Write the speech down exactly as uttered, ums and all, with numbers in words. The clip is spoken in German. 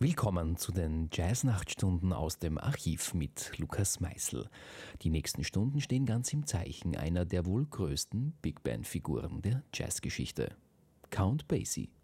Willkommen zu den Jazz-Nachtstunden aus dem Archiv mit Lukas Meißel. Die nächsten Stunden stehen ganz im Zeichen einer der wohl größten Big-Band-Figuren der Jazzgeschichte, Count Basie.